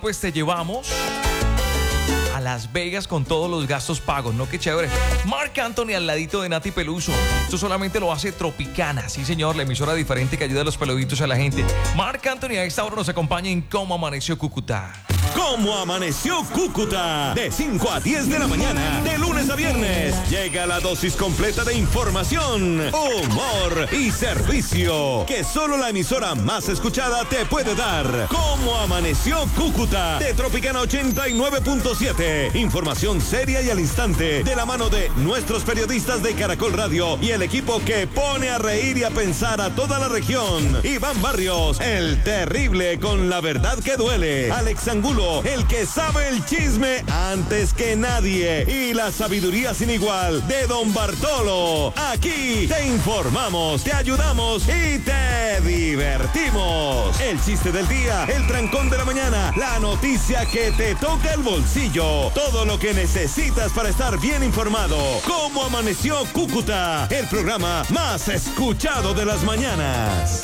Pues te llevamos a Las Vegas con todos los gastos pagos, ¿no? Qué chévere. Marc Anthony al ladito de Nati Peluso. Esto solamente lo hace Tropicana. Sí, señor, la emisora diferente que ayuda a los peluditos a la gente. Marc Anthony a esta hora nos acompaña en Cómo Amaneció Cúcuta. ¿Cómo amaneció Cúcuta? De 5 a 10 de la mañana, de lunes a viernes. Llega la dosis completa de información, humor y servicio que solo la emisora más escuchada te puede dar. ¿Cómo amaneció Cúcuta? De Tropicana 89.7. Información seria y al instante, de la mano de nuestros periodistas de Caracol Radio y el equipo que pone a reír y a pensar a toda la región. Iván Barrios, el terrible con la verdad que duele. Alex Angulo, el que sabe el chisme antes que nadie, y la sabiduría sin igual de Don Bartolo. Aquí te informamos, te ayudamos y te divertimos. El chiste del día, el trancón de la mañana, la noticia que te toca el bolsillo, todo lo que necesitas para estar bien informado. ¿Cómo amaneció Cúcuta? El programa más escuchado de las mañanas.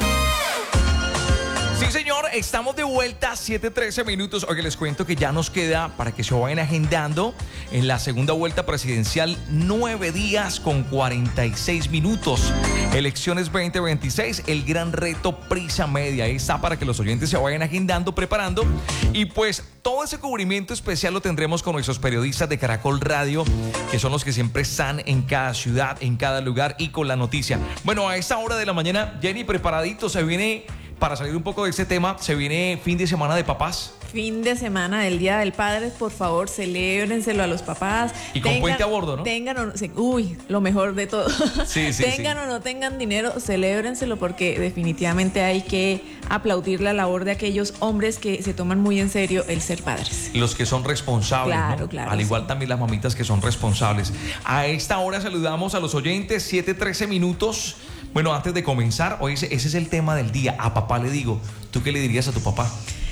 Sí, señor, estamos de vuelta, 7:13 minutos. Oye, les cuento que ya nos queda, para que se vayan agendando, en la segunda vuelta presidencial, 9 días con 46 minutos. Elecciones 2026, el gran reto Prisa Media. Ahí está para que los oyentes se vayan agendando, preparando. Y pues todo ese cubrimiento especial lo tendremos con nuestros periodistas de Caracol Radio, que son los que siempre están en cada ciudad, en cada lugar y con la noticia. Bueno, a esta hora de la mañana, Jenny, preparadito, se viene... Para salir un poco de este tema, se viene fin de semana de papás. Fin de semana del Día del Padre, por favor, celébrenselo a los papás. Y con puente a bordo, ¿no? Tengan o no, lo mejor de todo. Sí, tengan o no tengan dinero, celébrenselo, porque definitivamente hay que aplaudir la labor de aquellos hombres que se toman muy en serio el ser padres. Los que son responsables, claro, ¿no? Claro. Al igual también las mamitas que son responsables. A esta hora saludamos a los oyentes, 7:13 minutos. Bueno, antes de comenzar, hoy ese es el tema del día. A papá le digo, ¿tú qué le dirías a tu papá?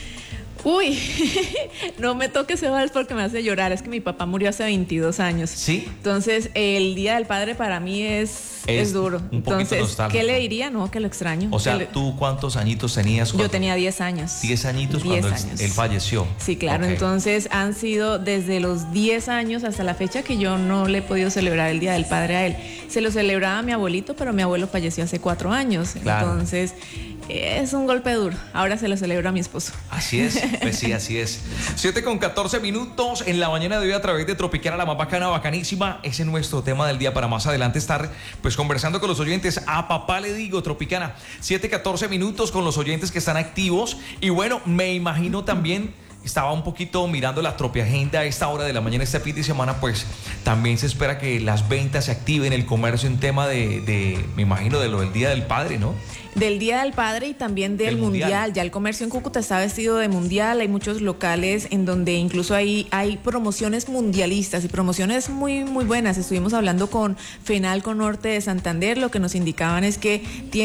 Uy, no me toques ese vals porque me hace llorar. Es que mi papá murió hace 22 años. ¿Sí? Entonces, el Día del Padre para mí es duro. Entonces, ¿qué le diría? No, que lo extraño. O sea, ¿tú cuántos añitos tenías? Yo tenía 10 años. 10 añitos cuando él falleció. Sí, claro. Okay. Entonces, han sido desde los 10 años hasta la fecha que yo no le he podido celebrar el Día del Padre a él. Se lo celebraba a mi abuelito, pero mi abuelo falleció hace 4 años. Claro. Entonces... es un golpe duro. Ahora se lo celebro a mi esposo. Así es, pues sí, así es. 7:14 minutos en la mañana de hoy a través de Tropicana, la más bacana, bacanísima. Ese es nuestro tema del día para más adelante estar pues conversando con los oyentes. A papá le digo, Tropicana. 7:14 minutos con los oyentes que están activos. Y bueno, me imagino también... Estaba un poquito mirando la Tropiagenda a esta hora de la mañana, este fin de semana, pues también se espera que las ventas se activen, el comercio en tema me imagino, de lo del Día del Padre, ¿no? Del Día del Padre y también del Mundial. Ya el comercio en Cúcuta está vestido de mundial. Hay muchos locales en donde incluso hay promociones mundialistas y promociones muy, muy buenas. Estuvimos hablando con Fenalco Norte de Santander. Lo que nos indicaban es que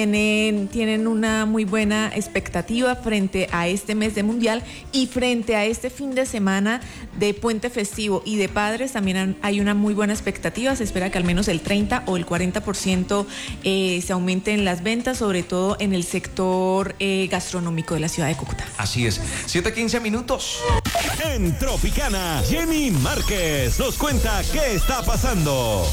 tienen una muy buena expectativa frente a este mes de mundial y frente a este fin de semana de puente festivo y de padres. También hay una muy buena expectativa. Se espera que al menos el 30 o el 40% se aumenten las ventas, sobre todo en el sector gastronómico de la ciudad de Cúcuta. Así es. 7:15 minutos. En Tropicana, Jenny Márquez nos cuenta qué está pasando.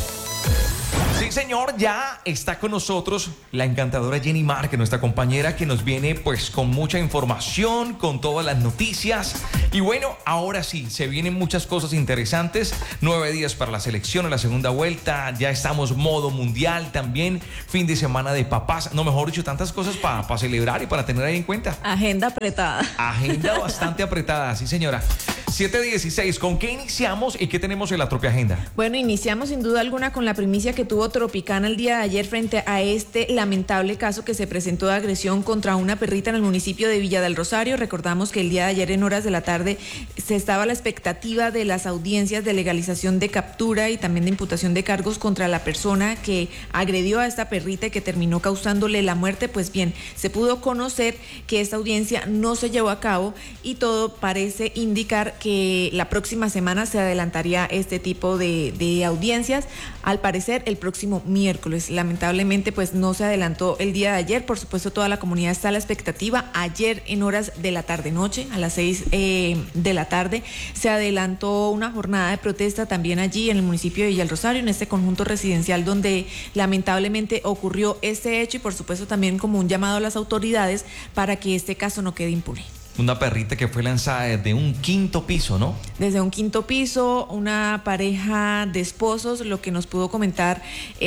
Sí, señor, ya está con nosotros la encantadora Jenny Márquez, nuestra compañera que nos viene pues con mucha información, con todas las noticias. Y bueno, ahora sí, se vienen muchas cosas interesantes. 9 días para la selección en la segunda vuelta. Ya estamos modo mundial también. Fin de semana de papás. No, mejor dicho, tantas cosas para celebrar y para tener ahí en cuenta. Agenda apretada. Agenda bastante apretada, sí, señora. 7:16, ¿con qué iniciamos y qué tenemos en la Tropiagenda? Bueno, iniciamos sin duda alguna con la primicia que tuvo Tropicana el día de ayer frente a este lamentable caso que se presentó de agresión contra una perrita en el municipio de Villa del Rosario. Recordamos que el día de ayer en horas de la tarde se estaba a la expectativa de las audiencias de legalización de captura y también de imputación de cargos contra la persona que agredió a esta perrita y que terminó causándole la muerte. Pues bien, se pudo conocer que esta audiencia no se llevó a cabo y todo parece indicar que la próxima semana se adelantaría este tipo de audiencias, al parecer el próximo miércoles. Lamentablemente pues no se adelantó el día de ayer, por supuesto toda la comunidad está a la expectativa. Ayer en horas de la tarde-noche, a las 6 de la tarde, se adelantó una jornada de protesta también allí en el municipio de Villa El Rosario, en este conjunto residencial donde lamentablemente ocurrió este hecho, y por supuesto también como un llamado a las autoridades para que este caso no quede impune. Una perrita que fue lanzada desde un quinto piso, ¿no? Desde un quinto piso, una pareja de esposos. Lo que nos pudo comentar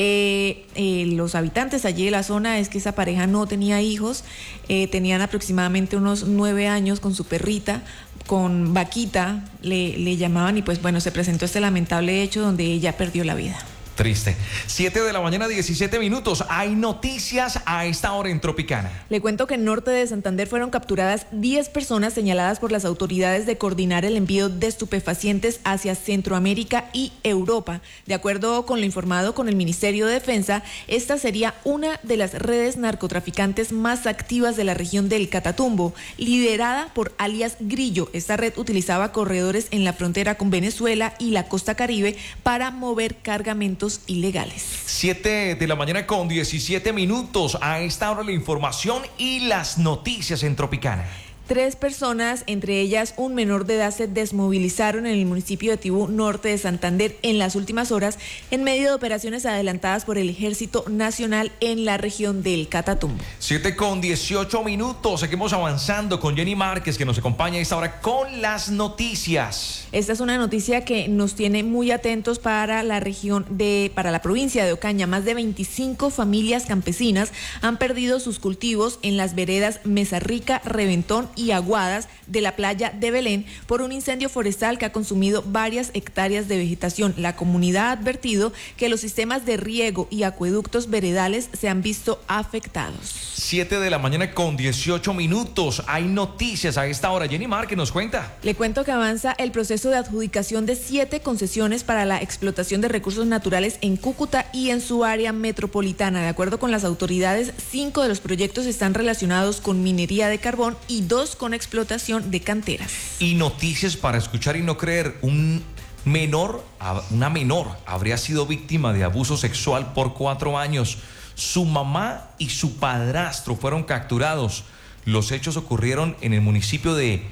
los habitantes allí de la zona es que esa pareja no tenía hijos, tenían aproximadamente unos 9 años con su perrita, con Vaquita, le llamaban, y pues bueno, se presentó este lamentable hecho donde ella perdió la vida. Triste. 7 de la mañana, 17 minutos. Hay noticias a esta hora en Tropicana. Le cuento que en norte de Santander fueron capturadas 10 personas señaladas por las autoridades de coordinar el envío de estupefacientes hacia Centroamérica y Europa. De acuerdo con lo informado con el Ministerio de Defensa, esta sería una de las redes narcotraficantes más activas de la región del Catatumbo, liderada por alias Grillo. Esta red utilizaba corredores en la frontera con Venezuela y la costa Caribe para mover cargamentos ilegales. 7 de la mañana con 17 minutos. A esta hora la información y las noticias en Tropicana. 3 personas, entre ellas un menor de edad, se desmovilizaron en el municipio de Tibú, norte de Santander, en las últimas horas, en medio de operaciones adelantadas por el Ejército Nacional en la región del Catatumbo. 7 con 18 minutos. Seguimos avanzando con Jenny Márquez, que nos acompaña a esta hora con las noticias. Esta es una noticia que nos tiene muy atentos para la provincia de Ocaña. Más de 25 familias campesinas han perdido sus cultivos en las veredas Mesa Rica, Reventón y Aguadas de la playa de Belén por un incendio forestal que ha consumido varias hectáreas de vegetación. La comunidad ha advertido que los sistemas de riego y acueductos veredales se han visto afectados. 7 de la mañana con 18 minutos. Hay noticias a esta hora. Jenny Márquez nos cuenta. Le cuento que avanza el proceso de adjudicación de 7 concesiones para la explotación de recursos naturales en Cúcuta y en su área metropolitana. De acuerdo con las autoridades, 5 de los proyectos están relacionados con minería de carbón y 2 con explotación de canteras. Y noticias para escuchar y no creer. Una menor habría sido víctima de abuso sexual por 4 años. Su mamá y su padrastro fueron capturados. Los hechos ocurrieron en el municipio de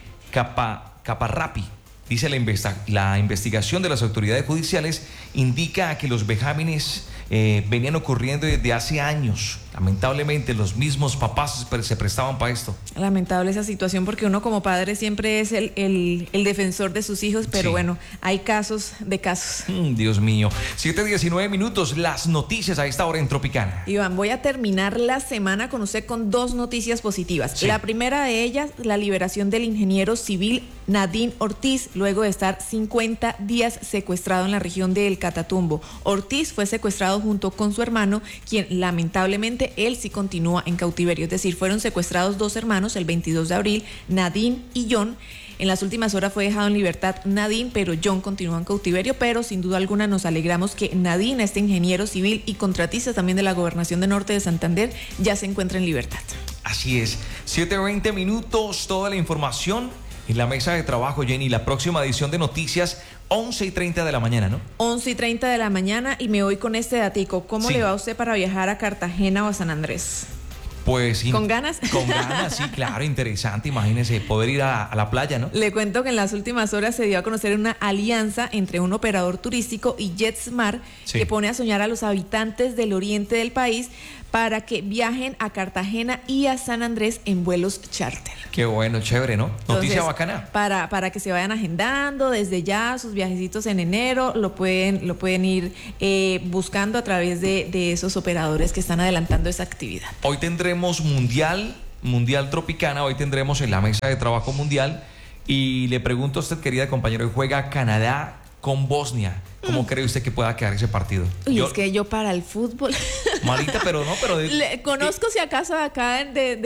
Caparrapi. Dice la investigación de las autoridades judiciales indica que los vejámenes venían ocurriendo desde hace años. Lamentablemente los mismos papás se prestaban para esto. Lamentable esa situación, porque uno como padre siempre es el defensor de sus hijos, pero sí, bueno, hay casos de casos. Dios mío. 7:19 minutos, las noticias a esta hora en Tropicana. Iván, voy a terminar la semana con usted con 2 noticias positivas. Sí. La primera de ellas, la liberación del ingeniero civil Nadine Ortiz, luego de estar 50 días secuestrado en la región del Catatumbo. Ortiz fue secuestrado junto con su hermano, quien lamentablemente él sí continúa en cautiverio. Es decir, fueron secuestrados 2 hermanos el 22 de abril, Nadine y John. En las últimas horas fue dejado en libertad Nadine, pero John continúa en cautiverio. Pero sin duda alguna nos alegramos que Nadine, este ingeniero civil y contratista también de la Gobernación de Norte de Santander, ya se encuentra en libertad. Así es. 7:20 minutos, toda la información en la mesa de trabajo, Jenny. La próxima edición de noticias, 11:30 de la mañana, ¿no? 11:30 de la mañana, y me voy con este datico. ¿Cómo le va a usted para viajar a Cartagena o a San Andrés? Pues ¿con ganas? Con ganas, sí, claro, interesante. Imagínese poder ir a la playa, ¿no? Le cuento que en las últimas horas se dio a conocer una alianza entre un operador turístico y JetSmart, sí, que pone a soñar a los habitantes del oriente del país para que viajen a Cartagena y a San Andrés en vuelos charter. Qué bueno, chévere, ¿no? Noticia Entonces, bacana. Para que se vayan agendando desde ya sus viajecitos en enero, lo pueden ir buscando a través de esos operadores que están adelantando esa actividad. Hoy tendremos Mundial Tropicana, hoy tendremos en la mesa de trabajo mundial, y le pregunto a usted, querida compañera, hoy juega Canadá con Bosnia. ¿Cómo cree usted que pueda quedar ese partido? Es que yo para el fútbol... Malita, pero no, pero... conozco si acaso acá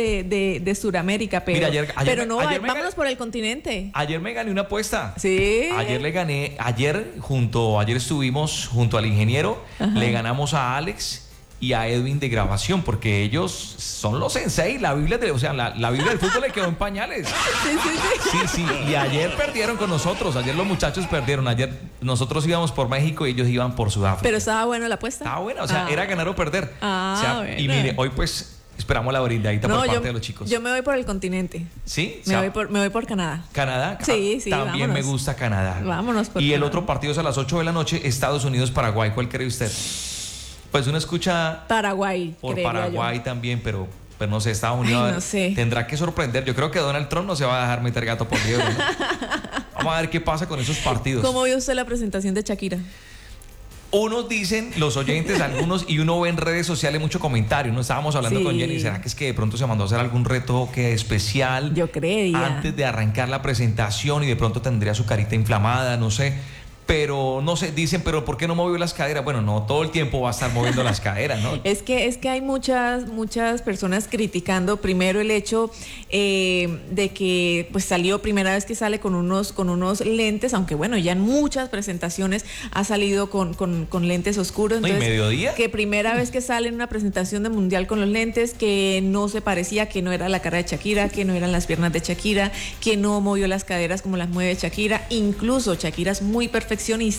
de Sudamérica, pero... Mira, vámonos por el continente. Ayer me gané una apuesta. ¿Sí? Ayer estuvimos junto al ingeniero, ajá, le ganamos a Alex y a Edwin de grabación, porque ellos son los sensei, la Biblia del fútbol le quedó en pañales. Sí, y ayer perdieron con nosotros, ayer los muchachos perdieron, ayer nosotros íbamos por México y ellos iban por Sudáfrica. Pero estaba buena la apuesta. Estaba buena, era ganar o perder. Bueno. Y mire, hoy pues esperamos la brindadita por parte de los chicos. Yo me voy por el continente. ¿Sí? Me voy por Canadá. ¿Canadá? Sí, También vámonos. me gusta Canadá. Vámonos por Y el Canadá. otro partido es a las 8 de la noche, Estados Unidos-Paraguay. ¿Cuál cree usted? Pues uno escucha Paraguay. por Paraguay también, pero no sé, Estados Unidos no sé. tendrá que sorprender. Yo creo que Donald Trump no se va a dejar meter gato por liebre, ¿no? Vamos a ver qué pasa con esos partidos. ¿Cómo vio usted la presentación de Shakira? Unos dicen, los oyentes, algunos, y uno ve en redes sociales mucho comentario. No estábamos hablando con Jenny. ¿Será que es que de pronto se mandó a hacer algún retoque especial? Yo creía. Antes de arrancar la presentación y de pronto tendría su carita inflamada, no sé. Pero no sé, dicen, pero ¿por qué no movió las caderas? Bueno, no todo el tiempo va a estar moviendo las caderas, ¿no? Es que hay muchas personas criticando primero el hecho de que pues salió primera vez que sale con unos lentes, aunque bueno, ya en muchas presentaciones ha salido con lentes oscuros. ¿No? ¿Y mediodía? Que primera vez que sale en una presentación de mundial con los lentes, que no se parecía, que no era la cara de Shakira, que no eran las piernas de Shakira, que no movió las caderas como las mueve Shakira. Incluso Shakira es muy perfeccionista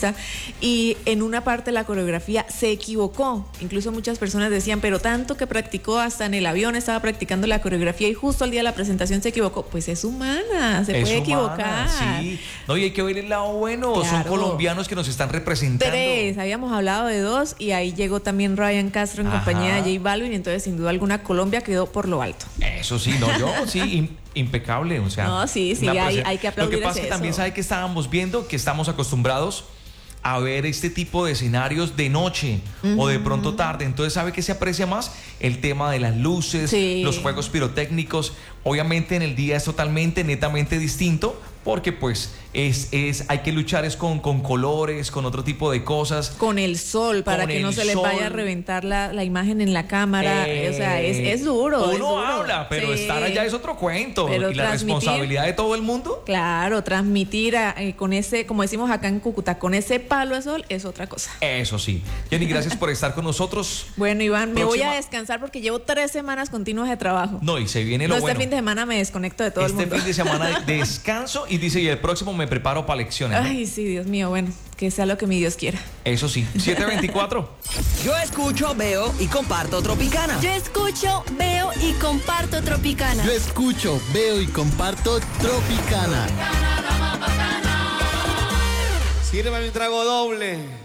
y en una parte de la coreografía se equivocó. Incluso muchas personas decían, pero tanto que practicó, hasta en el avión estaba practicando la coreografía y justo al día de la presentación se equivocó. Pues es humana, se puede equivocar. Sí, no, y hay que ver el lado bueno. Claro. Son colombianos que nos están representando. 3, habíamos hablado de 2 y ahí llegó también Ryan Castro en compañía de J Balvin, entonces sin duda alguna Colombia quedó por lo alto. Eso sí, no, yo sí, impecable, o sea. No, sí, hay que aplaudir. Lo que pasa es que también sabe que estábamos viendo, que estamos acostumbrados a ver este tipo de escenarios de noche o de pronto tarde. Entonces, ¿sabe qué se aprecia más? El tema de las luces, los juegos pirotécnicos. Obviamente en el día es totalmente, netamente distinto, porque pues hay que luchar con colores, con otro tipo de cosas. Con el sol, para que no se les vaya a reventar la imagen en la cámara. O sea, es duro. Uno habla, pero estar allá es otro cuento. Pero y la responsabilidad de todo el mundo. Claro, transmitir con ese, como decimos acá en Cúcuta, con ese palo de sol es otra cosa. Eso sí. Jenny, gracias por estar con nosotros. Bueno, Iván, me voy a descansar porque llevo 3 semanas continuas de trabajo. No, y se viene lo bueno. Este fin de semana me desconecto de todo el mundo. Este fin de semana descanso y dice, y el próximo me preparo para lecciones, ¿no? Ay, sí, Dios mío, bueno, que sea lo que mi Dios quiera. Eso sí, 7:24. Yo escucho, veo y comparto Tropicana. Yo escucho, veo y comparto Tropicana. Yo escucho, veo y comparto Tropicana. Sírvame un trago doble.